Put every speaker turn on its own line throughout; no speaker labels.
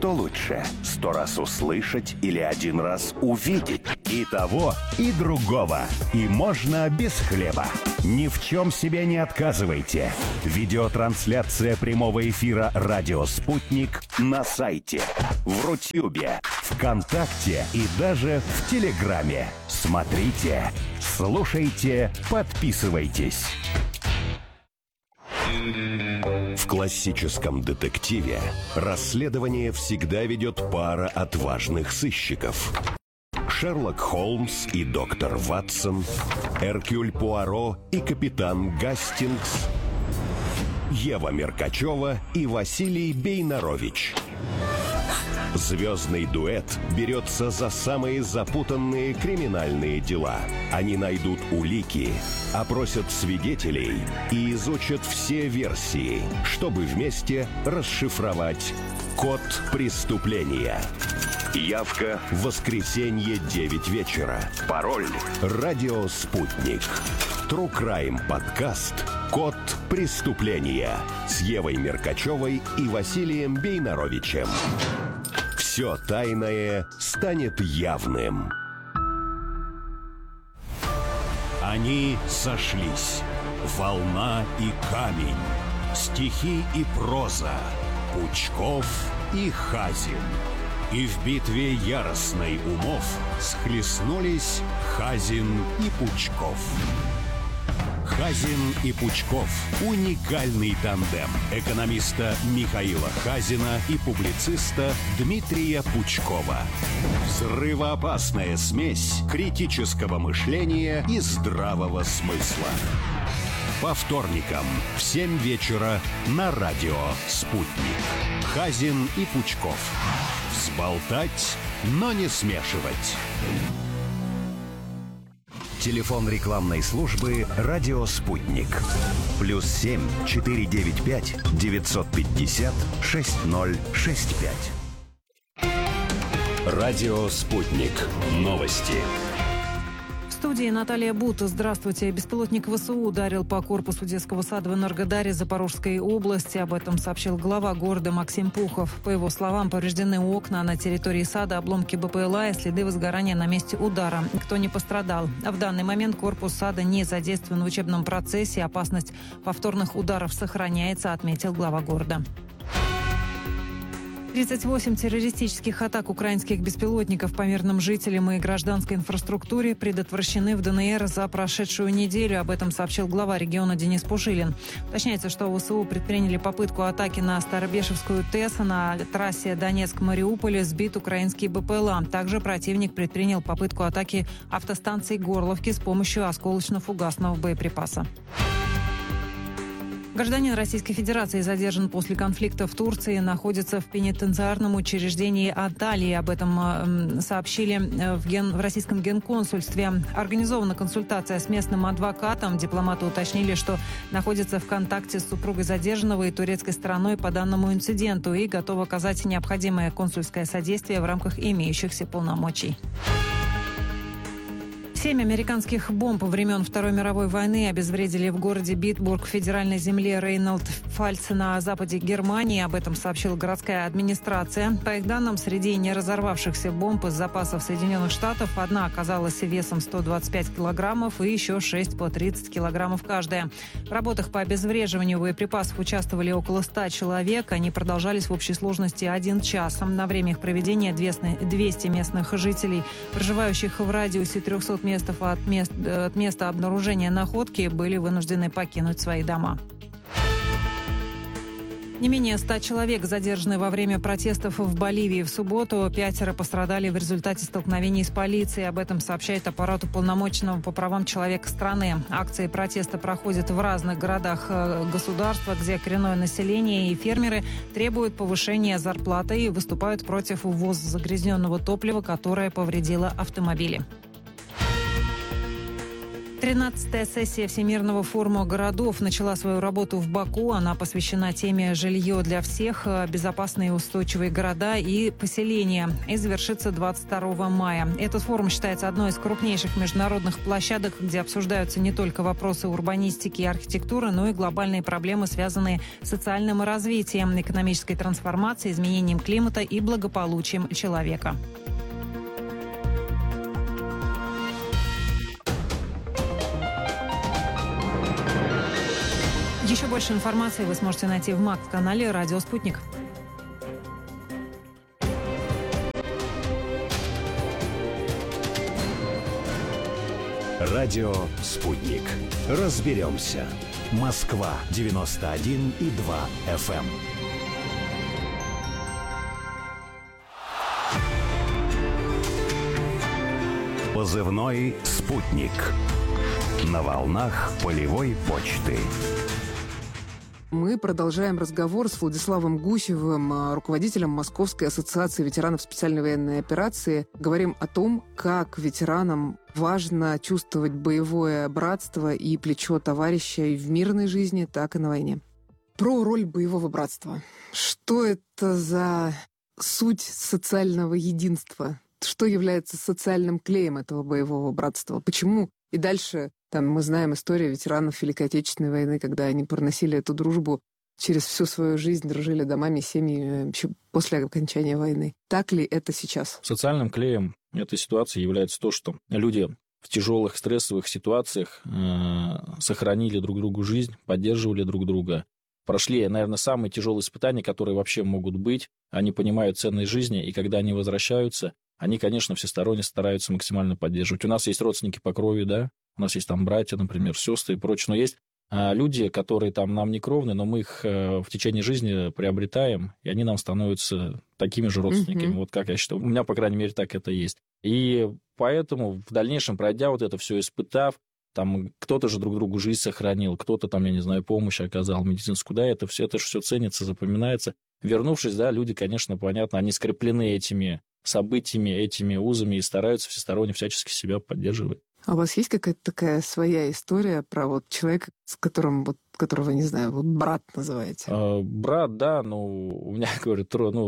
Что лучше, 100 раз услышать или 1 раз увидеть? И того, и другого. И можно без хлеба. Ни в чем себе не отказывайте. Видеотрансляция прямого эфира «Радио Спутник» на сайте, в Рутюбе, ВКонтакте и даже в Телеграме. Смотрите, слушайте, подписывайтесь. В классическом детективе расследование всегда ведет пара отважных сыщиков. Шерлок Холмс и доктор Ватсон, Эркюль Пуаро и капитан Гастингс, Ева Меркачева и Василий Бейнарович. Звездный дуэт берется за самые запутанные криминальные дела. Они найдут улики, опросят свидетелей и изучат все версии, чтобы вместе расшифровать код преступления. Явка в воскресенье 9 вечера. Пароль «Радио Спутник». True Crime подкаст «Код преступления» с Евой Меркачевой и Василием Бейнаровичем. Все тайное станет явным. Они сошлись. Волна и камень. Стихи и проза. Пучков и Хазин. И в битве яростной умов схлестнулись Хазин и Пучков. Хазин и Пучков – уникальный тандем экономиста Михаила Хазина и публициста Дмитрия Пучкова. Взрывоопасная смесь критического мышления и здравого смысла. По вторникам в 7 вечера на радио «Спутник». Хазин и Пучков. Взболтать, но не смешивать. Телефон рекламной службы «Радио Спутник». +7 495 950 6065. «Радио Спутник». Новости.
В студии Наталья Бута. Здравствуйте. Беспилотник ВСУ ударил по корпусу детского сада в Энергодаре Запорожской области. Об этом сообщил глава города Максим Пухов. По его словам, повреждены окна на территории сада, обломки БПЛА и следы возгорания на месте удара. Никто не пострадал. В данный момент корпус сада не задействован в учебном процессе. Опасность повторных ударов сохраняется, отметил глава города. 38 террористических атак украинских беспилотников по мирным жителям и гражданской инфраструктуре предотвращены в ДНР за прошедшую неделю. Об этом сообщил глава региона Денис Пушилин. Уточняется, что ВСУ предприняли попытку атаки на Старобешевскую ТЭС. На трассе Донецк-Мариуполь сбит украинский БПЛА. Также противник предпринял попытку атаки автостанции Горловки с помощью осколочно-фугасного боеприпаса. Гражданин Российской Федерации задержан после конфликта в Турции, находится в пенитенциарном учреждении Анталии. Об этом сообщили в российском генконсульстве. Организована консультация с местным адвокатом. Дипломаты уточнили, что находятся в контакте с супругой задержанного и турецкой стороной по данному инциденту и готовы оказать необходимое консульское содействие в рамках имеющихся полномочий. 7 американских бомб времен Второй мировой войны обезвредили в городе Битбург в федеральной земле Рейнланд-Пфальц на западе Германии. Об этом сообщила городская администрация. По их данным, среди неразорвавшихся бомб из запасов Соединенных Штатов одна оказалась весом 125 килограммов и еще 6 по 30 килограммов каждая. В работах по обезвреживанию боеприпасов участвовали около 100 человек. Они продолжались в общей сложности 1 час. На время их проведения 200 местных жителей, проживающих в радиусе 300 метров от места обнаружения находки, были вынуждены покинуть свои дома. Не менее 100 человек задержаны во время протестов в Боливии. В субботу 5 пострадали в результате столкновений с полицией. Об этом сообщает аппарат уполномоченного по правам человека страны. Акции протеста проходят в разных городах государства, где коренное население и фермеры требуют повышения зарплаты и выступают против ввоза загрязненного топлива, которое повредило автомобили. 13-я сессия Всемирного форума городов начала свою работу в Баку. Она посвящена теме «Жилье для всех. Безопасные и устойчивые города и поселения» и завершится 22 мая. Этот форум считается одной из крупнейших международных площадок, где обсуждаются не только вопросы урбанистики и архитектуры, но и глобальные проблемы, связанные с социальным развитием, экономической трансформацией, изменением климата и благополучием человека. Еще больше информации вы сможете найти в МАК-канале «Радио Спутник».
Радио «Спутник». Разберемся. Москва, 91,2 FM. Позывной «Спутник». На волнах полевой почты.
Мы продолжаем разговор с Владиславом Гусевым, руководителем Московской ассоциации ветеранов специальной военной операции. Говорим о том, как ветеранам важно чувствовать боевое братство и плечо товарища и в мирной жизни, так и на войне. Про роль боевого братства. Что это за суть социального единства? Что является социальным клеем этого боевого братства? Почему? И дальше там мы знаем историю ветеранов Великой Отечественной войны, когда они проносили эту дружбу через всю свою жизнь, дружили домами, семьями еще после окончания войны. Так ли это сейчас?
Социальным клеем этой ситуации является то, что люди в тяжелых стрессовых ситуациях сохранили друг другу жизнь, поддерживали друг друга, прошли, наверное, самые тяжелые испытания, которые вообще могут быть. Они понимают ценность жизни, и когда они возвращаются, они, конечно, всесторонне стараются максимально поддерживать. У нас есть родственники по крови, да, у нас есть там братья, например, сестры и прочее, но есть люди, которые там нам не кровны, но мы их в течение жизни приобретаем, и они нам становятся такими же родственниками. Вот как я считаю. У меня, по крайней мере, так это есть. И поэтому в дальнейшем, пройдя вот это все, испытав, там кто-то же друг другу жизнь сохранил, кто-то там, я не знаю, помощь оказал медицинскую, да, это все ценится, запоминается. Вернувшись, да, люди, конечно, понятно, они скреплены этими событиями, этими узами и стараются всесторонне всячески себя поддерживать.
А у вас есть какая-то такая своя история про вот человека, с которым, вот, которого, не знаю, вот брат называете?
Брат, да, у меня, говорю,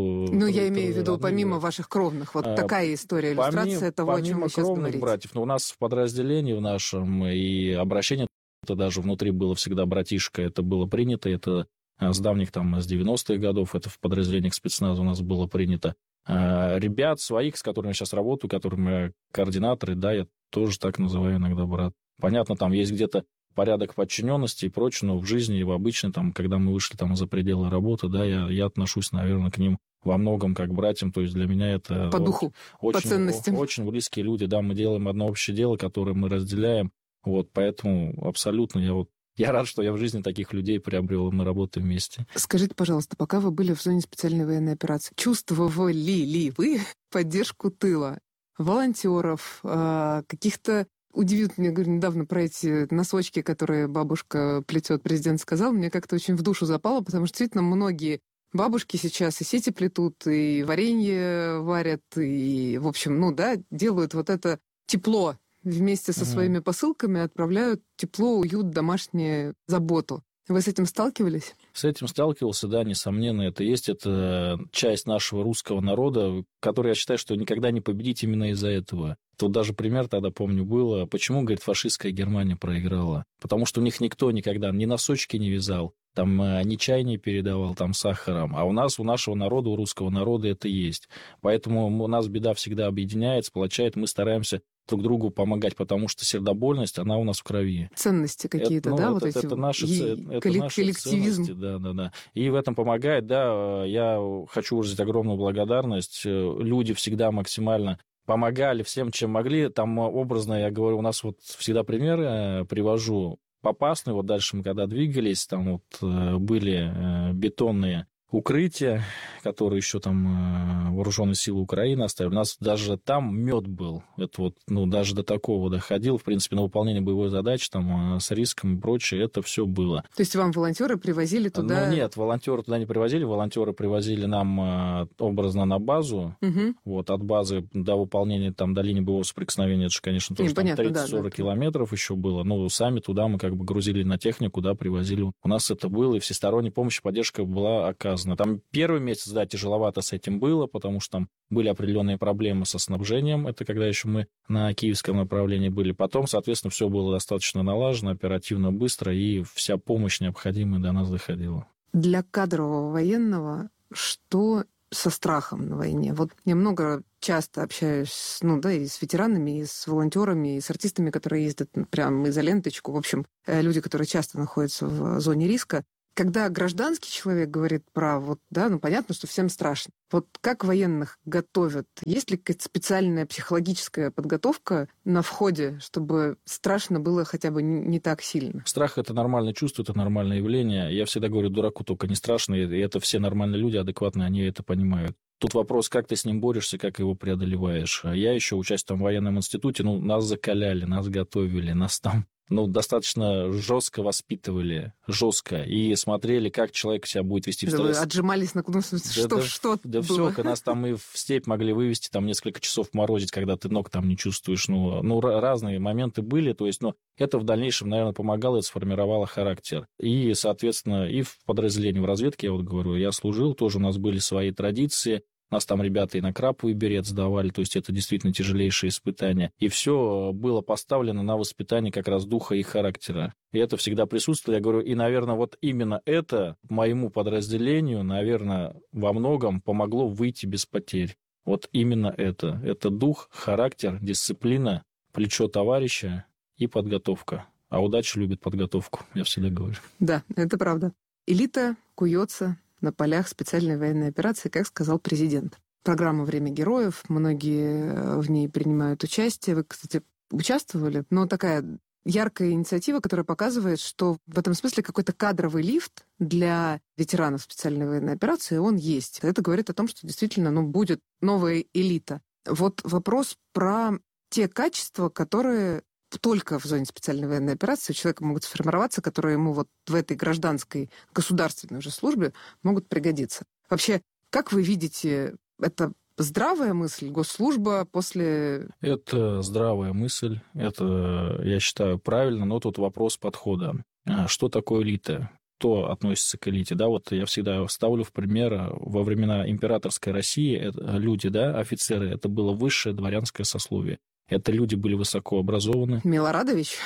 я имею в виду, помимо ваших кровных, вот такая история, иллюстрация того, о чем вы сейчас говорите.
Братьев, у нас в подразделении в нашем и обращение это даже внутри было всегда братишка, это было принято, это с давних там, с 90-х годов, это в подразделениях спецназа у нас было принято. Ребят своих, с которыми я сейчас работаю, которыми координаторы, да, я тоже так называю иногда брат. Понятно, там есть где-то порядок подчиненности и прочее, но в жизни, в обычной, там, когда мы вышли там за пределы работы, да, я отношусь, наверное, к ним во многом как к братьям, то есть для меня это...
По духу, по ценностям.
Очень близкие люди, да, мы делаем одно общее дело, которое мы разделяем, вот, поэтому абсолютно я рад, что я в жизни таких людей приобрел, и мы работаем вместе.
Скажите, пожалуйста, пока вы были в зоне специальной военной операции, чувствовали ли вы поддержку тыла? Волонтеров, каких-то... Удивит меня, говорю, недавно про эти носочки, которые бабушка плетет, президент сказал, мне как-то очень в душу запало, потому что действительно многие бабушки сейчас и сети плетут, и варенье варят, и, в общем, делают вот это тепло вместе со своими посылками, отправляют тепло, уют, домашнюю заботу. Вы с этим сталкивались?
С этим сталкивался, да, несомненно, это есть. Это часть нашего русского народа, который, я считаю, что никогда не победить именно из-за этого. Тут даже пример тогда, помню, было. Почему, говорит, фашистская Германия проиграла? Потому что у них никто никогда ни носочки не вязал, там ни чай не передавал там сахаром. А у нашего народа, у русского народа это есть. Поэтому у нас беда всегда объединяет, сплочает. Мы стараемся друг другу помогать, потому что сердобольность, она у нас в крови.
Ценности какие-то,
это наши
коллективизм.
Ценности, да. И в этом помогает, да, я хочу выразить огромную благодарность. Люди всегда максимально помогали всем, чем могли. Там образно, я говорю, у нас вот всегда примеры привожу. Попасный, вот дальше мы когда двигались, там вот были бетонные укрытия, которые еще там вооруженные силы Украины оставили. У нас даже там мед был. Это вот, даже до такого доходил. В принципе, на выполнение боевой задачи там с риском и прочее, это все было.
То есть вам волонтеры привозили туда?
Нет, волонтеры туда не привозили. Волонтеры привозили нам образно на базу.
Угу.
Вот от базы до выполнения там до линии боевого соприкосновения, это же, конечно, тоже там 30-40 километров еще было. Но сами туда мы как бы грузили на технику, да, привозили. У нас это было, и всесторонняя помощь, поддержка была оказана. Там первый месяц, да, тяжеловато с этим было, потому что там были определенные проблемы со снабжением. Это когда еще мы на киевском направлении были. Потом, соответственно, все было достаточно налажено, оперативно, быстро, и вся помощь необходимая до нас доходила.
Для кадрового военного что со страхом на войне? Вот я часто общаюсь, и с ветеранами, и с волонтерами, и с артистами, которые ездят прямо за ленточку. В общем, люди, которые часто находятся в зоне риска. Когда гражданский человек говорит про понятно, что всем страшно. Вот как военных готовят? Есть ли какая-то специальная психологическая подготовка на входе, чтобы страшно было хотя бы не так сильно?
Страх — это нормальное чувство, это нормальное явление. Я всегда говорю, дураку только не страшно, и это все нормальные люди, адекватные, они это понимают. Тут вопрос, как ты с ним борешься, как его преодолеваешь. Я еще, учась в военном институте, нас закаляли, нас готовили, нас там достаточно жестко воспитывали, и смотрели, как человек себя будет вести в стрессе.
Вы отжимались на что
да
было?
все, нас там и в степь могли вывести, там несколько часов морозить, когда ты ног там не чувствуешь. Разные моменты были, то есть, это в дальнейшем, наверное, помогало, это сформировало характер. И, соответственно, и в подразделении в разведке, я говорю, я служил, тоже у нас были свои традиции. Нас там ребята и на краповый берет сдавали, то есть это действительно тяжелейшие испытания. И все было поставлено на воспитание как раз духа и характера. И это всегда присутствовало. Я говорю, и, наверное, вот именно это моему подразделению, наверное, во многом помогло выйти без потерь. Вот именно это. Это дух, характер, дисциплина, плечо товарища и подготовка. А удача любит подготовку, я всегда говорю.
Да, это правда. Элита куется на полях специальной военной операции, как сказал президент. Программа «Время героев», многие в ней принимают участие. Вы, кстати, участвовали, но такая яркая инициатива, которая показывает, что в этом смысле какой-то кадровый лифт для ветеранов специальной военной операции, он есть. Это говорит о том, что действительно будет новая элита. Вот вопрос про те качества, которые только в зоне специальной военной операции у человека могут сформироваться, которые ему в этой гражданской государственной уже службе могут пригодиться. Вообще, как вы видите, это здравая мысль, госслужба после...
Это здравая мысль, это, я считаю, правильно, но тут вопрос подхода. Что такое элита? Кто относится к элите? Я всегда ставлю в пример, во времена императорской России люди, офицеры, это было высшее дворянское сословие. Это люди были высокообразованы.
Милорадович?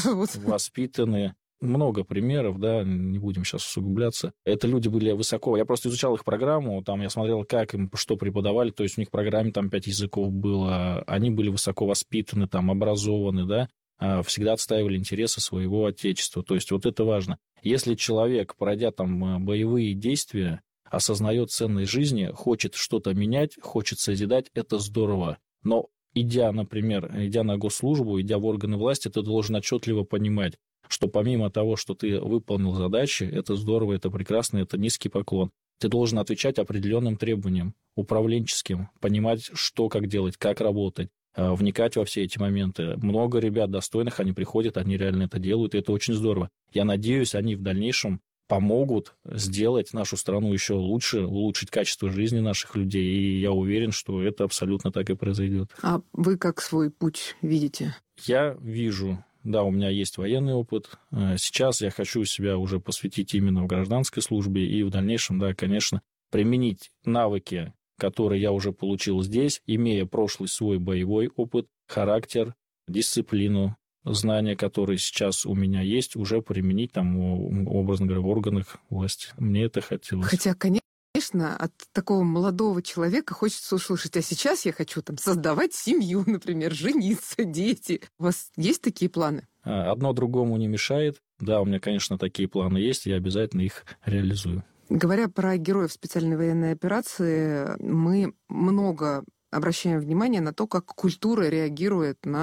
Воспитаны. Много примеров, не будем сейчас усугубляться. Это люди были высоко... Я просто изучал их программу, там я смотрел, как им что преподавали, то есть у них в программе там 5 языков было, они были высоко воспитаны, там, образованы, всегда отстаивали интересы своего отечества. То есть вот это важно. Если человек, пройдя там боевые действия, осознает ценность жизни, хочет что-то менять, хочет созидать, это здорово. Но идя на госслужбу, идя в органы власти, ты должен отчетливо понимать, что помимо того, что ты выполнил задачи, это здорово, это прекрасно, это низкий поклон. Ты должен отвечать определенным требованиям, управленческим, понимать, что, как делать, как работать, вникать во все эти моменты. Много ребят достойных, они приходят, они реально это делают, и это очень здорово. Я надеюсь, они в дальнейшем помогут сделать нашу страну еще лучше, улучшить качество жизни наших людей, и я уверен, что это абсолютно так и произойдет.
А вы как свой путь видите?
Я вижу, у меня есть военный опыт. Сейчас я хочу себя уже посвятить именно в гражданской службе и в дальнейшем, конечно, применить навыки, которые я уже получил здесь, имея прошлый свой боевой опыт, характер, дисциплину, знания, которые сейчас у меня есть, уже применить образно говоря, в органах власти. Мне это хотелось.
Хотя, конечно, от такого молодого человека хочется услышать, а сейчас я хочу создавать семью, например, жениться, дети. У вас есть такие планы?
Одно другому не мешает. Да, у меня, конечно, такие планы есть, я обязательно их реализую.
Говоря про героев специальной военной операции, мы много обращаем внимание на то, как культура реагирует на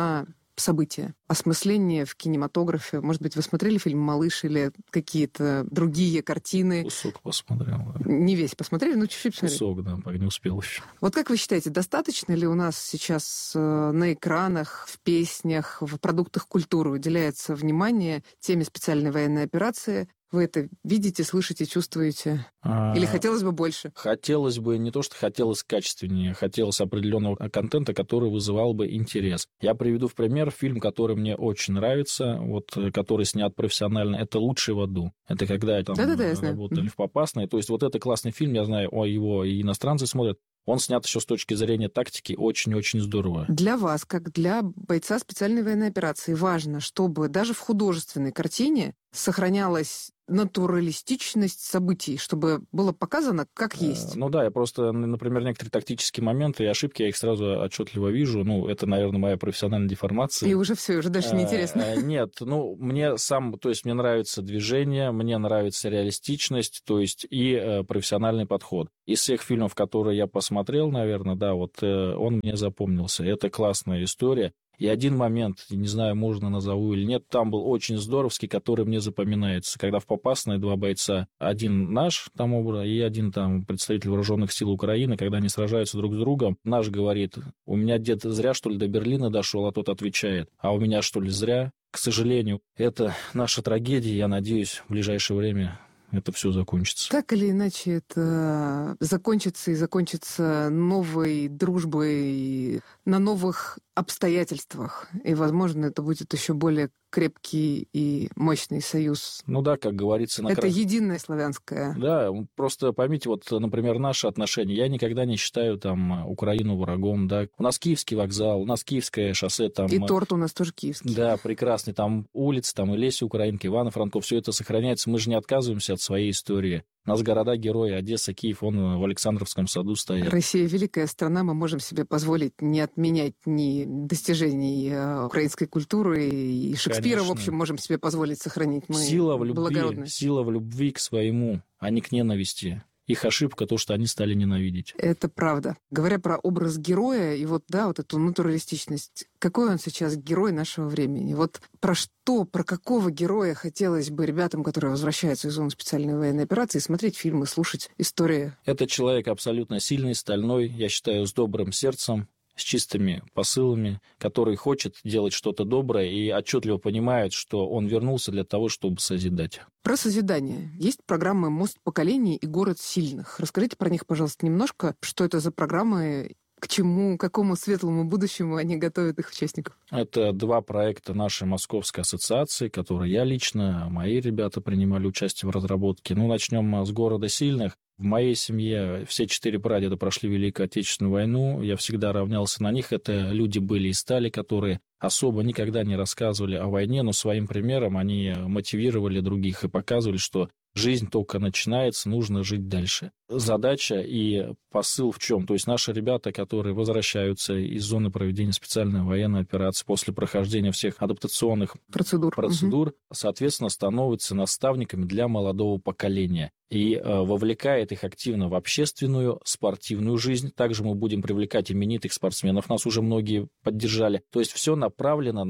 события, осмысление в кинематографе. Может быть, вы смотрели фильм «Малыш» или какие-то другие картины?
Кусок посмотрел. Да.
Не весь посмотрели, но чуть-чуть посмотрели.
Кусок, да, не успел еще.
Вот как вы считаете, достаточно ли у нас сейчас на экранах, в песнях, в продуктах культуры уделяется внимание теме специальной военной операции? Вы это видите, слышите, чувствуете? Или хотелось бы больше?
Хотелось бы, не то что хотелось качественнее, хотелось определенного контента, который вызывал бы интерес. Я приведу в пример фильм, который мне очень нравится, вот, который снят профессионально. Это «Лучший в аду». Это когда там работали в Попасной. То есть вот это классный фильм, я знаю, его и иностранцы смотрят. Он снят еще с точки зрения тактики очень-очень здорово.
Для вас, как для бойца специальной военной операции, важно, чтобы даже в художественной картине сохранялась натуралистичность событий, чтобы было показано, как есть.
Ну да, я просто, например, некоторые тактические моменты и ошибки, я их сразу отчетливо вижу. Ну, это, наверное, моя профессиональная деформация.
И уже все, уже дальше неинтересно.
Нет, мне нравится движение, мне нравится реалистичность, то есть и профессиональный подход. Из всех фильмов, которые я посмотрел, наверное, да, вот он мне запомнился. Это классная история. И один момент, не знаю, можно назову или нет, там был очень здоровский, который мне запоминается. Когда в Попасной два бойца, один наш там и один там представитель вооруженных сил Украины, когда они сражаются друг с другом, наш говорит: у меня дед зря, что ли, до Берлина дошел, а тот отвечает: а у меня, что ли, зря? К сожалению, это наша трагедия, я надеюсь, в ближайшее время это все закончится.
Так или иначе, это закончится новой дружбой на новых обстоятельствах. И, возможно, это будет еще более крепкий и мощный союз.
Ну да, как говорится...
Это единое славянское.
Да, просто поймите, вот, например, наши отношения. Я никогда не считаю там Украину врагом, да. У нас Киевский вокзал, у нас Киевское шоссе там...
И торт у нас тоже киевский.
Да, прекрасный. Там улицы, там и Леся Украинка, Ивано-Франков, все это сохраняется. Мы же не отказываемся от своей истории. У нас города-герои, Одесса, Киев, он в Александровском саду стоит.
Россия великая страна, мы можем себе позволить не отменять ни достижений украинской культуры, и Шекспира, конечно, в общем, можем себе позволить сохранить. Мы
сила в любви к своему, а не к ненависти. Их ошибка то, что они стали ненавидеть.
Это правда. Говоря про образ героя и вот эту натуралистичность, какой он сейчас герой нашего времени? Вот про какого героя хотелось бы ребятам, которые возвращаются из зоны специальной военной операции, смотреть фильмы, слушать истории?
Это человек абсолютно сильный, стальной, я считаю, с добрым сердцем, с чистыми посылами, который хочет делать что-то доброе и отчетливо понимает, что он вернулся для того, чтобы созидать.
Про созидание. Есть программы «Мост поколений» и «Город сильных». Расскажите про них, пожалуйста, немножко. Что это за программы? К чему, к какому светлому будущему они готовят их участников?
Это два проекта нашей Московской ассоциации, которые я лично, мои ребята принимали участие в разработке. Начнем с «Города сильных». В моей семье все 4 прадеда прошли Великую Отечественную войну. Я всегда равнялся на них. Это люди были и стали, которые особо никогда не рассказывали о войне, но своим примером они мотивировали других и показывали, что жизнь только начинается, нужно жить дальше. Задача и посыл в чем? То есть наши ребята, которые возвращаются из зоны проведения специальной военной операции после прохождения всех адаптационных процедур, соответственно, становятся наставниками для молодого поколения и вовлекает их активно в общественную, спортивную жизнь. Также мы будем привлекать именитых спортсменов, нас уже многие поддержали. То есть все направлено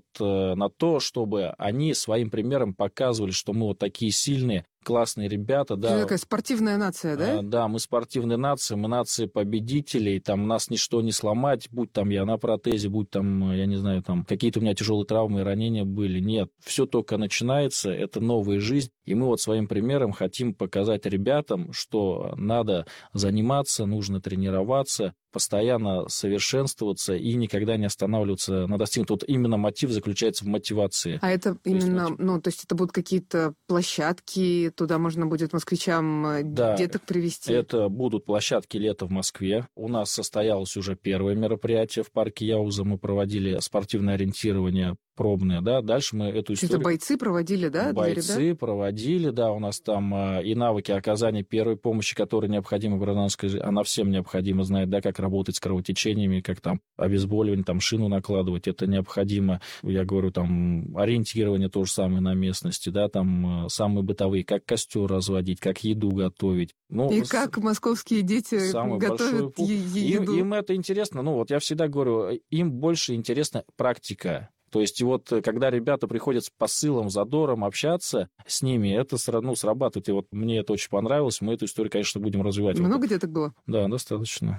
на то, чтобы они своим примером показывали, что мы вот такие сильные, классные ребята. Да.
Это такая спортивная нация, да?
Да, мы спортивная нация, мы нация победителей, там нас ничто не сломать, будь там я на протезе, будь там, я не знаю, там какие-то у меня тяжелые травмы и ранения были. Нет, все только начинается, это новая жизнь, и мы вот своим примером хотим показать ребятам, что надо заниматься, нужно тренироваться, постоянно совершенствоваться и никогда не останавливаться на достигнутом. Вот именно мотив заключается в мотивации.
А это именно, то есть это будут какие-то площадки, туда можно будет москвичам деток привезти?
Это будут площадки лета в Москве. У нас состоялось уже первое мероприятие в парке Яуза. Мы проводили спортивное ориентирование пробные, да, дальше мы эту историю...
Это бойцы проводили, да?
Бойцы проводили, да, у нас там и навыки оказания первой помощи, которые необходимы в гражданской жизни, она всем необходимо знать, да, как работать с кровотечениями, как там обезболивание, там шину накладывать, это необходимо, я говорю, там ориентирование то же самое на местности, да, там самые бытовые, как костер разводить, как еду готовить.
И как московские дети готовят еду.
Им это интересно, я всегда говорю, им больше интересна практика. То есть вот когда ребята приходят с посылом, задором общаться с ними, это срабатывает. И вот мне это очень понравилось. Мы эту историю, конечно, будем развивать.
Много деток было?
Да, достаточно.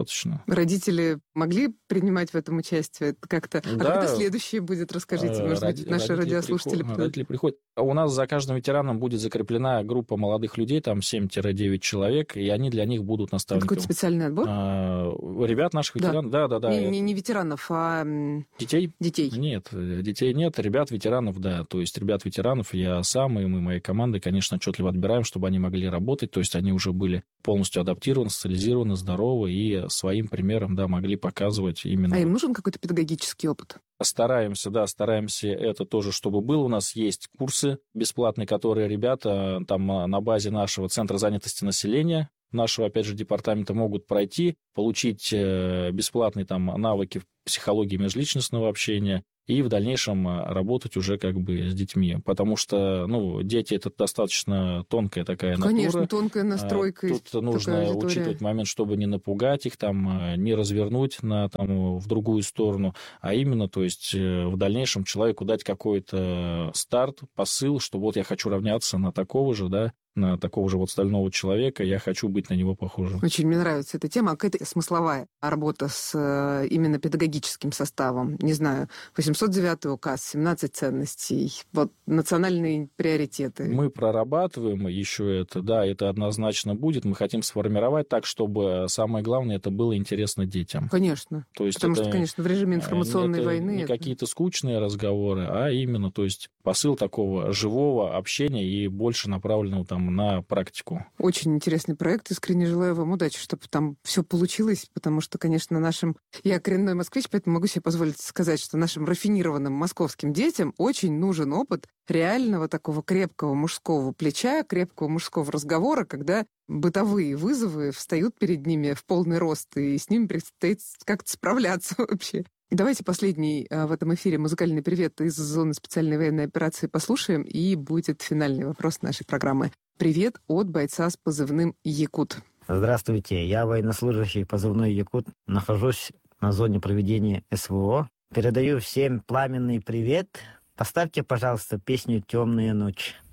Родители могли принимать в этом участие? Это как-то...
Да.
А когда следующее будет? Расскажите, может быть, наши радиослушатели...
Родители приходят. У нас за каждым ветераном будет закреплена группа молодых людей, там 7-9 человек, и они для них будут наставниками.
Какой-то специальный отбор?
Ребят наших ветеранов? Да.
Не ветеранов, а...
Детей?
Детей.
Нет, детей нет. Ребят ветеранов, да. То есть ребят ветеранов я сам и мы, моей командой, конечно, отчетливо отбираем, чтобы они могли работать. То есть они уже были полностью адаптированы, социализированы, здоровы и своим примером, да, могли показывать именно...
А им нужен какой-то педагогический опыт?
Стараемся это тоже, чтобы было. У нас есть курсы бесплатные, которые ребята там на базе нашего Центра занятости населения, нашего, опять же, департамента могут пройти, получить бесплатные там навыки в психологии межличностного общения и в дальнейшем работать уже как бы с детьми. Потому что, дети — это достаточно тонкая такая натура.
Конечно, тонкая настройка.
Тут нужно учитывать момент, чтобы не напугать их, не развернуть в другую сторону, а именно, то есть в дальнейшем человеку дать какой-то старт, посыл, что вот я хочу равняться на такого же, да, на такого же вот стального человека, я хочу быть на него похожим.
Очень мне нравится эта тема. А какая-то смысловая работа с именно педагогическим составом? Не знаю, 809 указ, 17 ценностей, вот национальные приоритеты.
Мы прорабатываем еще это, да, это однозначно будет. Мы хотим сформировать так, чтобы самое главное, это было интересно детям.
Конечно.
То есть
потому что, конечно, в режиме информационной войны...
Не какие-то скучные разговоры, а именно, то есть посыл такого живого общения и больше направленного на практику.
Очень интересный проект. Искренне желаю вам удачи, чтобы там все получилось, потому что, конечно, я коренной москвич, поэтому могу себе позволить сказать, что нашим рафинированным московским детям очень нужен опыт реального такого крепкого мужского плеча, крепкого мужского разговора, когда бытовые вызовы встают перед ними в полный рост, и с ними предстоит как-то справляться вообще. Давайте последний в этом эфире музыкальный привет из зоны специальной военной операции послушаем, и будет финальный вопрос нашей программы. Привет от бойца с позывным «Якут».
Здравствуйте, я военнослужащий позывной «Якут». Нахожусь на зоне проведения СВО. Передаю всем пламенный привет. Поставьте, пожалуйста, песню «Темная ночь».